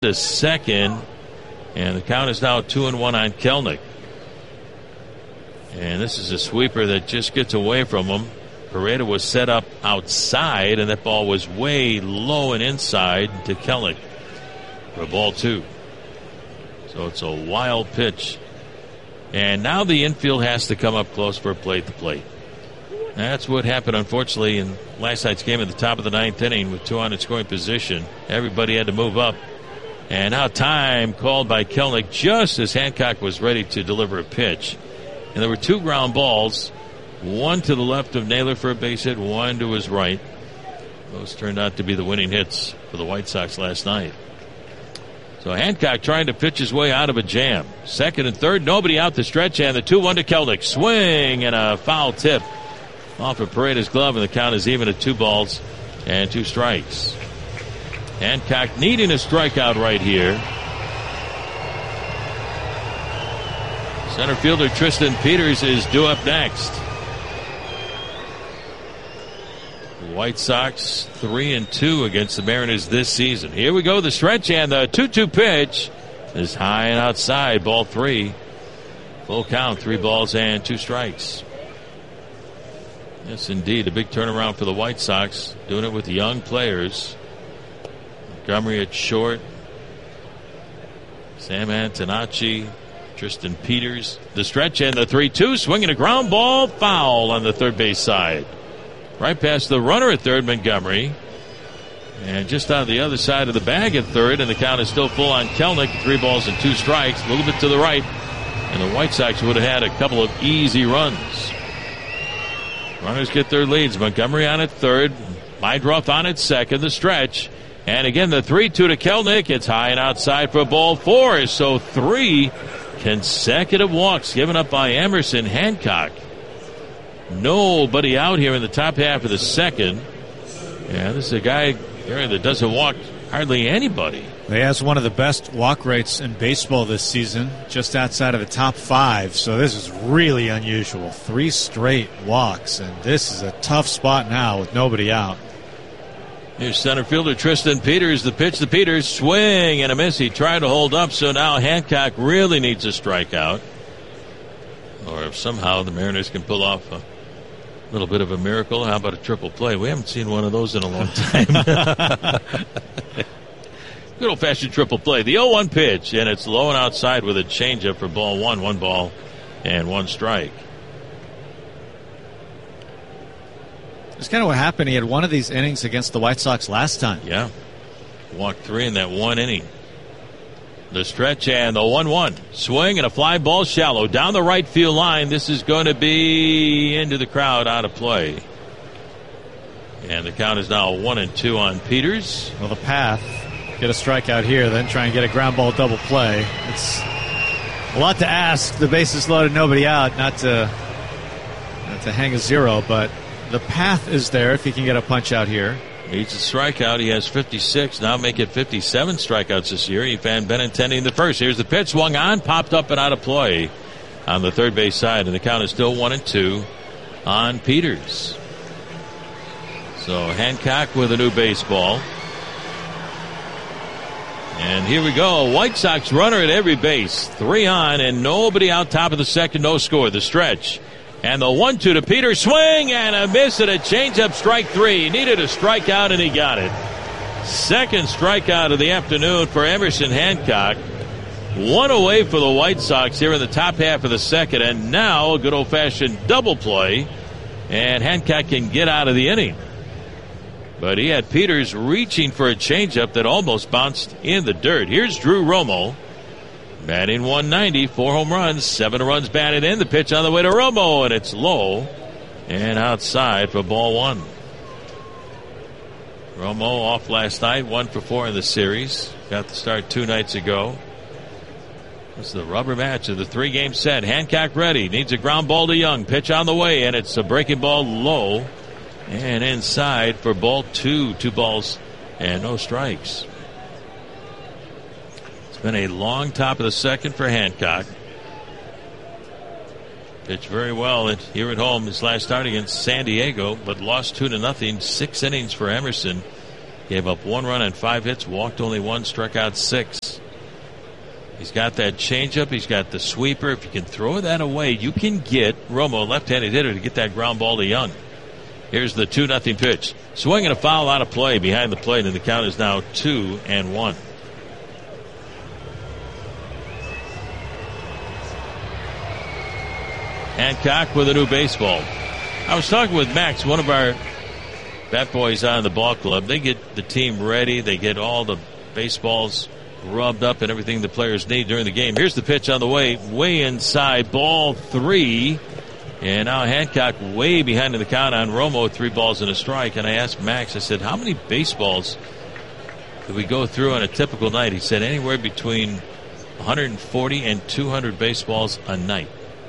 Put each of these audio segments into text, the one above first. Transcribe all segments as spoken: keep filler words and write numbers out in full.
The second, and the count is now two and one on Kelnick. And this is a sweeper that just gets away from him. Pareda was set up outside, and that ball was way low and inside to Kelnick for ball two. So it's a wild pitch. And now the infield has to come up close for a plate to plate. That's what happened, unfortunately, in last night's game at the top of the ninth inning with two on in scoring position. Everybody had to move up. And now time called by Kelnick just as Hancock was ready to deliver a pitch. And there were two ground balls, one to the left of Naylor for a base hit, one to his right. Those turned out to be the winning hits for the White Sox last night. So Hancock trying to pitch his way out of a jam. Second and third, nobody out the stretch, and the two one to Kelnick. Swing and a foul tip off of Pareda's glove, and the count is even at two balls and two strikes. Hancock needing a strikeout right here. Center fielder Tristan Peters is due up next. The White Sox three and two against the Mariners this season. Here we go, the stretch, and the two two pitch is high and outside, ball three. Full count, three balls and two strikes. Yes, indeed, a big turnaround for the White Sox, doing it with the young players. Montgomery at short, Sam Antonacci, Tristan Peters. The stretch and the three two, swinging a ground ball, foul on the third base side. Right past the runner at third, Montgomery. And just on the other side of the bag at third, and the count is still full on Kelnick. Three balls and two strikes, a little bit to the right. And the White Sox would have had a couple of easy runs. Runners get their leads. Montgomery on at third, Meidroth on at second, the stretch. And again, the three two to Kelnick. It's high and outside for ball four. So three consecutive walks given up by Emerson Hancock. Nobody out here in the top half of the second. Yeah, this is a guy there that doesn't walk hardly anybody. He has one of the best walk rates in baseball this season, just outside of the top five. So this is really unusual. Three straight walks, and this is a tough spot now with nobody out. Here's center fielder Tristan Peters. The pitch to Peters, swing and a miss. He tried to hold up, so now Hancock really needs a strikeout. Or if somehow the Mariners can pull off a little bit of a miracle, how about a triple play? We haven't seen one of those in a long time. Good old-fashioned triple play. The oh one pitch, and it's low and outside with a changeup for ball one. One ball and one strike. It's kind of what happened. He had one of these innings against the White Sox last time. Yeah. Walked three in that one inning. The stretch and the one one. Swing and a fly ball shallow down the right field line. This is going to be into the crowd, out of play. And the count is now one and two on Peters. Well, the path, get a strikeout here, then try and get a ground ball double play. It's a lot to ask. The bases loaded, nobody out, not to, not to hang a zero, but the path is there if he can get a punch out here. Needs a strikeout. He has fifty-six. Now make it fifty-seven strikeouts this year. Evan Benintendi in the first. Here's the pitch. Swung on, popped up and out of play on the third base side. And the count is still one and two on Peters. So Hancock with a new baseball. And here we go. White Sox runner at every base. Three on and nobody out top of the second. No score. The stretch. And the one two to Peters. Swing and a miss and a changeup, strike three. He needed a strikeout and he got it. Second strikeout of the afternoon for Emerson Hancock. One away for the White Sox here in the top half of the second. And now a good old-fashioned double play. And Hancock can get out of the inning. But he had Peters reaching for a changeup that almost bounced in the dirt. Here's Drew Romo. Batting one ninety, four home runs, seven runs batted in. The pitch on the way to Romo, and it's low and outside for ball one. Romo off last night, one for four in the series. Got the start two nights ago. This is the rubber match of the three-game set. Hancock ready, needs a ground ball to Young. Pitch on the way, and it's a breaking ball low and inside for ball two. Two balls and no strikes. Been a long top of the second for Hancock. Pitched very well at, here at home his last start against San Diego, but lost two to nothing. Six innings for Emerson Gave up one run and five hits, walked only one, struck out six. He's got that changeup. He's got the sweeper. If you can throw that away, you can get Romo, left-handed hitter, to get that ground ball to Young. Here's the two nothing pitch. Swing and a foul out of play behind the plate, and the count is now two and one. Hancock with a new baseball. I was talking with Max, one of our bat boys on the ball club. They get the team ready. They get all the baseballs rubbed up and everything the players need during the game. Here's the pitch on the way, way inside, ball three. And now Hancock way behind in the count on Romo, three balls and a strike. And I asked Max, I said, how many baseballs do we go through on a typical night? He said anywhere between one hundred forty and two hundred baseballs a night.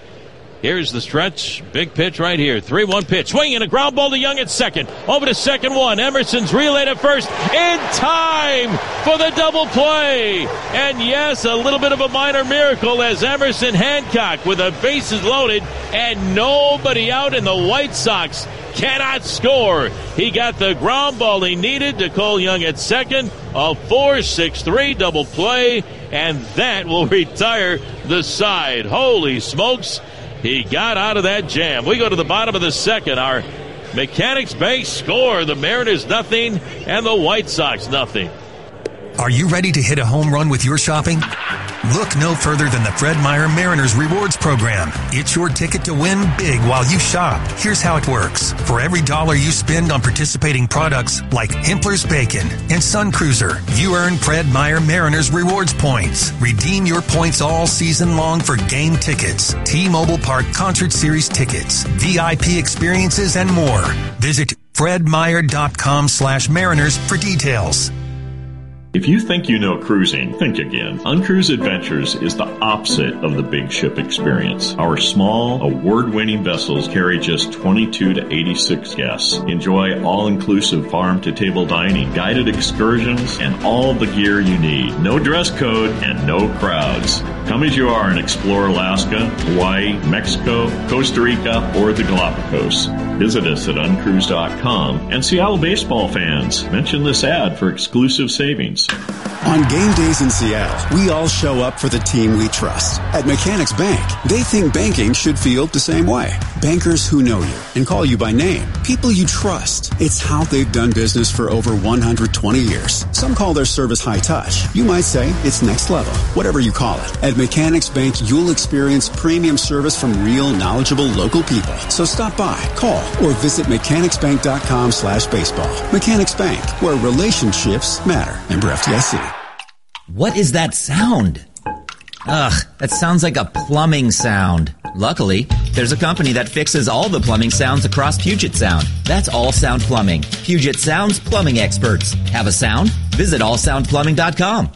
Here's the stretch. Big pitch right here. three one pitch. Swing and a ground ball to Young at second. Over to second one. Emerson's relayed at first. In time for the double play. And yes, a little bit of a minor miracle as Emerson Hancock with the bases loaded and nobody out, and the White Sox cannot score. He got the ground ball he needed to call Young at second. A four six three double play, and that will retire the side. Holy smokes. He got out of that jam. We go to the bottom of the second. Our Mechanics Bank score. The Mariners nothing and the White Sox nothing. Are you ready to hit a home run with your shopping? Look no further than the Fred Meyer Mariners Rewards Program. It's your ticket to win big while you shop. Here's how it works. For every dollar you spend on participating products like Hempler's Bacon and Sun Cruiser, you earn Fred Meyer Mariners Rewards points. Redeem your points all season long for game tickets, T-Mobile Park Concert Series tickets, V I P experiences, and more. Visit fredmeyer.com slash mariners for details. If you think you know cruising, think again. Uncruise Adventures is the opposite of the big ship experience. Our small, award-winning vessels carry just twenty-two to eighty-six guests. Enjoy all-inclusive farm-to-table dining, guided excursions, and all the gear you need. No dress code and no crowds. Come as you are and explore Alaska, Hawaii, Mexico, Costa Rica, or the Galapagos. Visit us at uncruise dot com. And Seattle baseball fans, mention this ad for exclusive savings. On game days in Seattle, we all show up for the team we trust. At Mechanics Bank, they think banking should feel the same way. Bankers who know you and call you by name. People you trust. It's how they've done business for over one hundred twenty years. Some call their service high touch. You might say it's next level. Whatever you call it. At Mechanics Bank, you'll experience premium service from real, knowledgeable local people. So stop by, call, or visit mechanicsbank.com slash baseball. Mechanics Bank, where relationships matter. Member F D I C. What is that sound? Ugh, that sounds like a plumbing sound. Luckily, there's a company that fixes all the plumbing sounds across Puget Sound. That's All Sound Plumbing. Puget Sound's plumbing experts. Have a sound? Visit all sound plumbing dot com.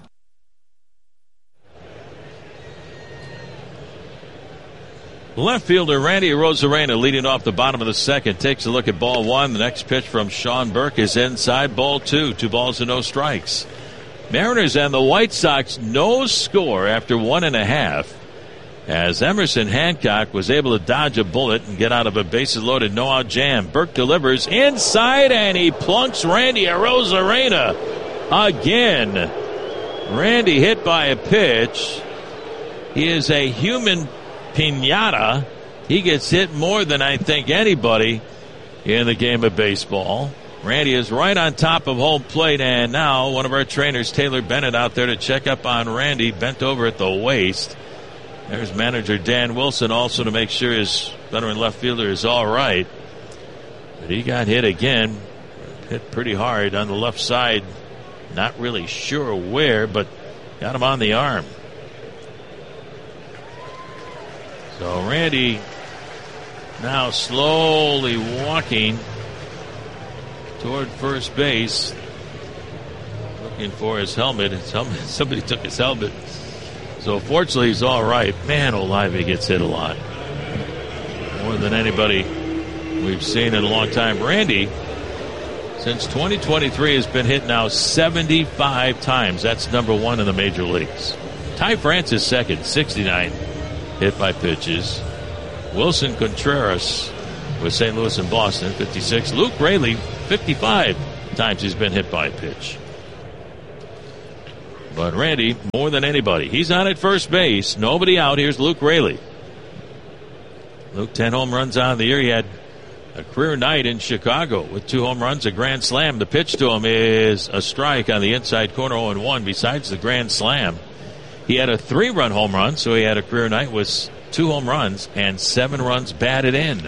Left fielder Randy Arozarena leading off the bottom of the second. Takes a look at ball one. The next pitch from Sean Burke is inside, ball two. Two balls and no strikes. Mariners and the White Sox no score after one and a half, as Emerson Hancock was able to dodge a bullet and get out of a bases loaded no out jam. Burke delivers inside and he plunks Randy Arozarena again. Randy hit by a pitch. He is a human piñata. He gets hit more than I think anybody in the game of baseball. Randy is right on top of home plate, and now one of our trainers, Taylor Bennett, out there to check up on Randy, bent over at the waist. There's manager Dan Wilson also to make sure his veteran left fielder is all right. But he got hit again, hit pretty hard on the left side. Not really sure where, but got him on the arm. So Randy now slowly walking toward first base, looking for his helmet. His helmet. Somebody took his helmet. So fortunately he's all right. Man, Olave gets hit a lot. More than anybody we've seen in a long time. Randy, since twenty twenty-three, has been hit now seventy-five times. That's number one in the major leagues. Ty France is second, sixty-nine hit by pitches. Wilson Contreras with Saint Louis and Boston, fifty-six. Luke Raley, fifty-five times he's been hit by a pitch. But Randy, more than anybody, he's on at first base. Nobody out. Here's Luke Raley. Luke, ten home runs on the year. He had a career night in Chicago with two home runs, a grand slam. The pitch to him is a strike on the inside corner, oh and one. Besides the grand slam, he had a three-run home run, so he had a career night with two home runs and seven runs batted in.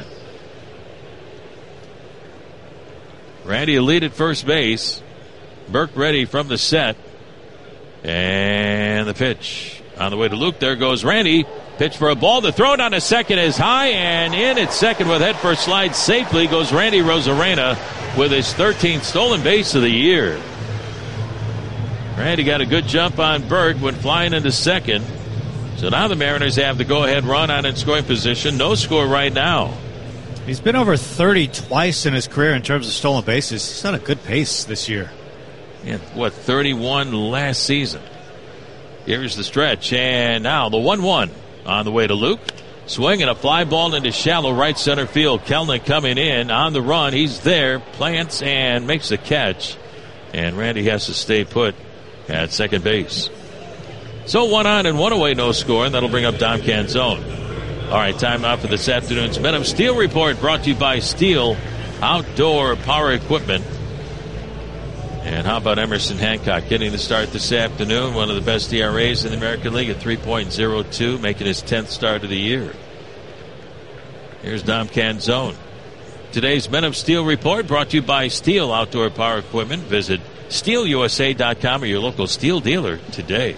Randy, a lead at first base. Burke ready from the set. And the pitch on the way to Luke. There goes Randy. Pitch for a ball. The throw down to second is high, and in at second with head first slide safely goes Randy Rosarena with his thirteenth stolen base of the year. Randy got a good jump on Burke when flying into second. So now the Mariners have the go-ahead run on in scoring position. No score right now. He's been over thirty twice in his career in terms of stolen bases. He's on a good pace this year. Yeah, what, thirty-one last season. Here's the stretch, and now the one one on the way to Luke. Swing and a fly ball into shallow right center field. Kelnick coming in on the run. He's there, plants and makes the catch. And Randy has to stay put at second base. So one on and one away, no score, and that'll bring up Dom Canzone. All right, time now for this afternoon's Men of Steel report, brought to you by Steel Outdoor Power Equipment. And how about Emerson Hancock getting the start this afternoon? One of the best E R As in the American League at three point oh two, making his tenth start of the year. Here's Dom Canzone. Today's Men of Steel report brought to you by Steel Outdoor Power Equipment. Visit steel u s a dot com or your local Steel dealer today.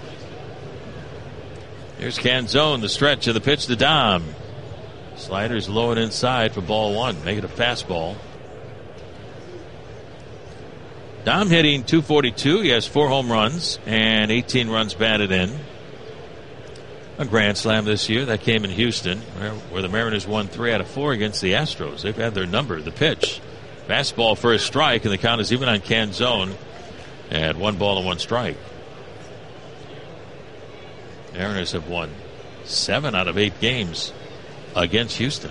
Here's Canzone, the stretch of the pitch to Dom. Sliders low and inside for ball one. Make it a fastball. Dom hitting two forty-two. He has four home runs and eighteen runs batted in. A grand slam this year. That came in Houston, where, where the Mariners won three out of four against the Astros. They've had their number. The pitch. Fastball for a strike, and the count is even on Canzone at one ball and one strike. Mariners have won seven out of eight games against Houston.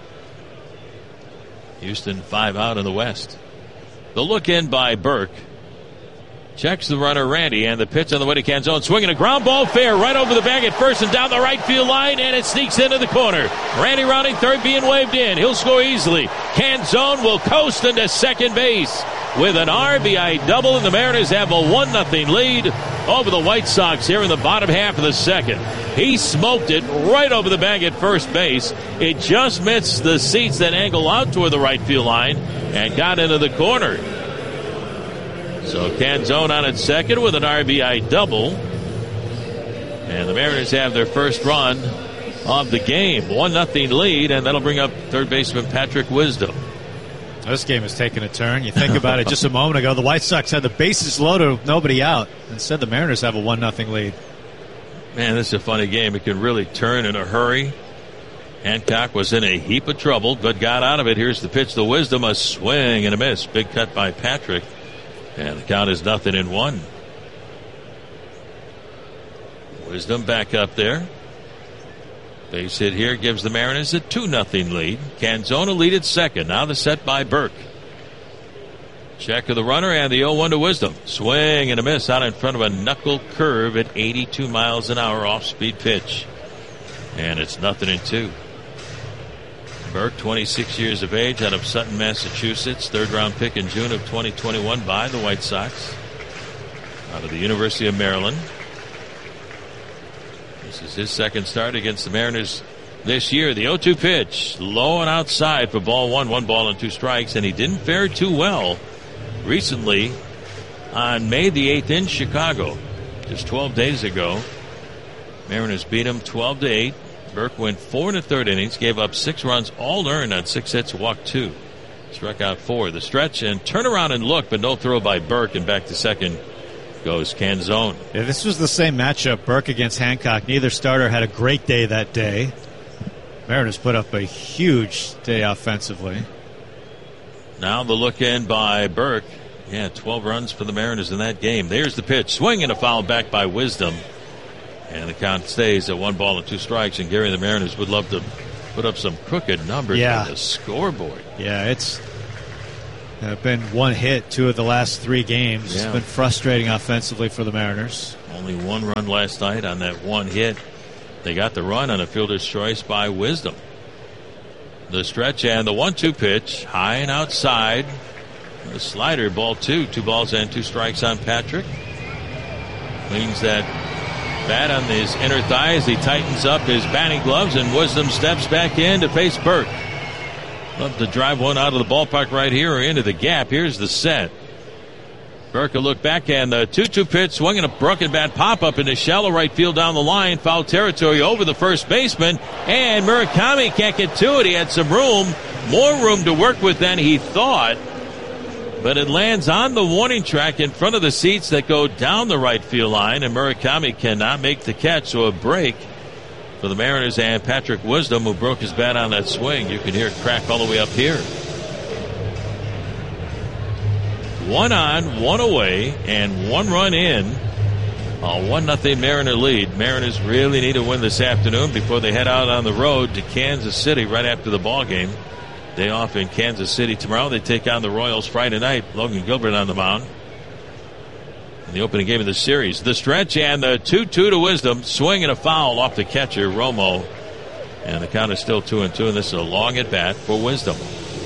Houston five out in the West. The look in by Burke. Checks the runner Randy, and the pitch on the way to Canzone. Swinging a ground ball fair right over the bag at first and down the right field line, and it sneaks into the corner. Randy rounding third, being waved in. He'll score easily. Canzone will coast into second base with an R B I double, and the Mariners have a one nothing lead over the White Sox here in the bottom half of the second. He smoked it right over the bag at first base. It just missed the seats that angle out toward the right field line and got into the corner. So Canzone on at second with an R B I double. And the Mariners have their first run of the game. one nothing lead, and that'll bring up third baseman Patrick Wisdom. This game has taken a turn. You think about it, just a moment ago, the White Sox had the bases loaded with nobody out. Instead, the Mariners have a one nothing lead. Man, this is a funny game. It can really turn in a hurry. Hancock was in a heap of trouble, but got out of it. Here's the pitch to Wisdom, a swing and a miss. Big cut by Patrick. And the count is nothing in one. Wisdom back up there. Base hit here gives the Mariners a two nothing lead. Canzone lead at second. Now the set by Burke. Check of the runner and the oh one to Wisdom. Swing and a miss out in front of a knuckle curve at eighty-two miles an hour off-speed pitch. And it's nothing in two. Burke, twenty-six years of age, out of Sutton, Massachusetts. Third round pick in June of twenty twenty-one by the White Sox. Out of the University of Maryland. This is his second start against the Mariners this year. The oh two pitch, low and outside for ball one. One ball and two strikes, and he didn't fare too well recently on May the eighth in Chicago. Just twelve days ago. Mariners beat him twelve to eight. Burke went four in the third innings, gave up six runs, all earned on six hits, walked two. Struck out four. The stretch and turn around and look, but no throw by Burke, and back to second goes Canzone. Yeah, this was the same matchup, Burke against Hancock. Neither starter had a great day that day. Mariners put up a huge day offensively. Now the look in by Burke. Yeah, twelve runs for the Mariners in that game. There's the pitch. Swing and a foul back by Wisdom. And the count stays at one ball and two strikes. And Gary, the Mariners would love to put up some crooked numbers yeah. on the scoreboard. Yeah, it's Have been one hit two of the last three games. Yeah. It's been frustrating offensively for the Mariners. Only one run last night on that one hit. They got the run on a fielder's choice by Wisdom. The stretch and the one two pitch, high and outside. The slider, ball two. Two balls and two strikes on Patrick. Leans that bat on his inner thigh as he tightens up his batting gloves, and Wisdom steps back in to face Burke. Love to drive one out of the ballpark right here or into the gap. Here's the set. Burke will look back, and the two two pitch, swinging a broken bat pop-up into shallow right field down the line. Foul territory over the first baseman, and Murakami can't get to it. He had some room, more room to work with than he thought, but it lands on the warning track in front of the seats that go down the right field line, and Murakami cannot make the catch, so a break for the Mariners and Patrick Wisdom, who broke his bat on that swing. You can hear it crack all the way up here. One on, one away, and one run in. A one nothing Mariner lead. Mariners really need to win this afternoon before they head out on the road to Kansas City right after the ball game. Day off in Kansas City tomorrow. They take on the Royals Friday night. Logan Gilbert on the mound in the opening game of the series. The stretch and the two two to Wisdom. Swing and a foul off the catcher, Romo. And the count is still two and two, and this is a long at bat for Wisdom.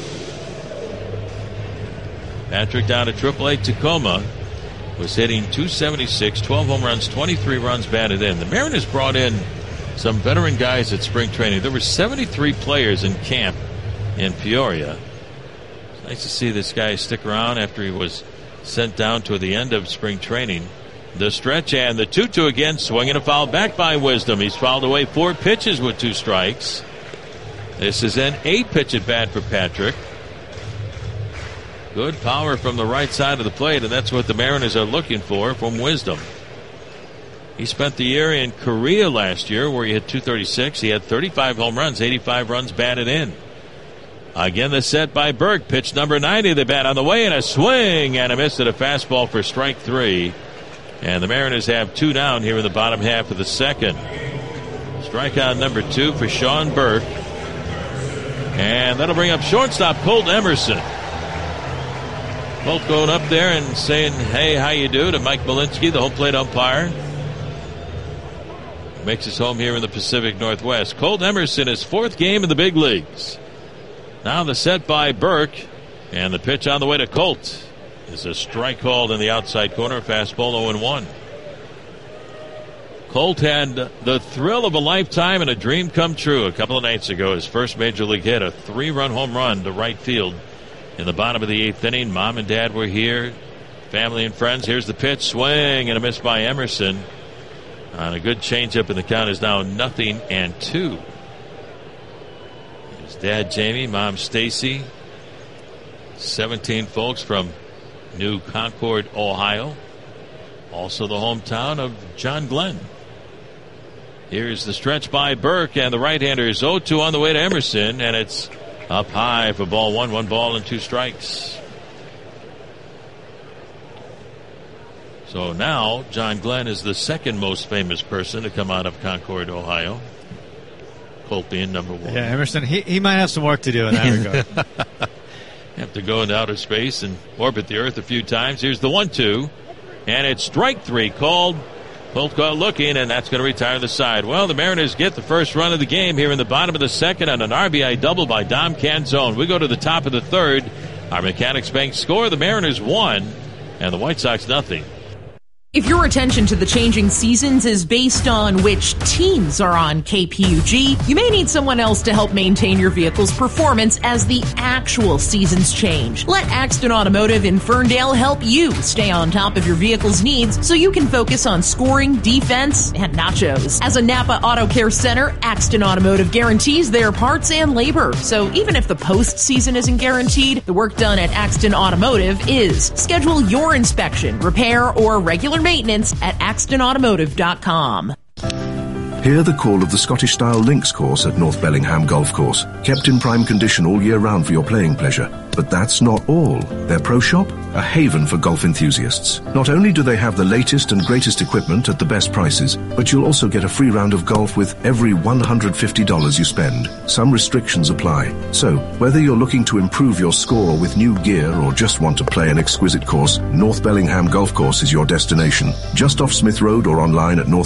Patrick down to triple A Tacoma was hitting two seventy-six, twelve home runs, twenty-three runs batted in. The Mariners brought in some veteran guys at spring training. There were seventy-three players in camp in Peoria. It's nice to see this guy stick around after he was sent down to the end of spring training. The stretch and the two two again, swinging a foul back by Wisdom. He's fouled away four pitches with two strikes. This is an eight pitch at bat for Patrick. Good power from the right side of the plate, and that's what the Mariners are looking for from Wisdom. He spent the year in Korea last year where he hit two thirty-six. He had thirty-five home runs, eighty-five runs batted in. Again, the set by Burke. Pitch number ninety. The bat on the way, and a swing and a miss at a fastball for strike three. And the Mariners have two down here in the bottom half of the second. Strikeout number two for Sean Burke. And that'll bring up shortstop Colt Emerson. Both going up there and saying, hey, how you do, to Mike Malinsky, the home plate umpire. Makes his home here in the Pacific Northwest. Colt Emerson, his fourth game in the big leagues. Now the set by Burke, and the pitch on the way to Colt is a strike called in the outside corner, fastball oh and one. Colt had the thrill of a lifetime and a dream come true a couple of nights ago. His first major league hit, a three-run home run to right field in the bottom of the eighth inning. Mom and Dad were here, family and friends. Here's the pitch, swing and a miss by Emerson on a good changeup, and the count is now nothing and two. His dad Jamie, mom Stacy, seventeen folks from New Concord, Ohio, also the hometown of John Glenn. Here's the stretch by Burke, and the right-hander is oh two on the way to Emerson, and it's up high for ball one, one ball and two strikes. So now John Glenn is the second most famous person to come out of Concord, Ohio. Colt being number one. Yeah, Emerson, he, he might have some work to do in that regard. Have to go into outer space and orbit the Earth a few times. Here's the one two, and it's strike three called. Colt caught looking, and that's going to retire the side. Well, the Mariners get the first run of the game here in the bottom of the second on an R B I double by Dom Canzone. We go to the top of the third. Our Mechanics Bank score, the Mariners one, and the White Sox nothing. If your attention to the changing seasons is based on which teams are on K P U G, you may need someone else to help maintain your vehicle's performance as the actual seasons change. Let Axton Automotive in Ferndale help you stay on top of your vehicle's needs so you can focus on scoring, defense, and nachos. As a Napa Auto Care Center, Axton Automotive guarantees their parts and labor. So even if the postseason isn't guaranteed, the work done at Axton Automotive is. Schedule your inspection, repair, or regular maintenance at axton automotive dot com. Hear the call of the Scottish-style links course at North Bellingham Golf Course, kept in prime condition all year round for your playing pleasure. But that's not all. Their pro shop? A haven for golf enthusiasts. Not only do they have the latest and greatest equipment at the best prices, but you'll also get a free round of golf with every one hundred fifty dollars you spend. Some restrictions apply. So, whether you're looking to improve your score with new gear or just want to play an exquisite course, North Bellingham Golf Course is your destination. Just off Smith Road or online at north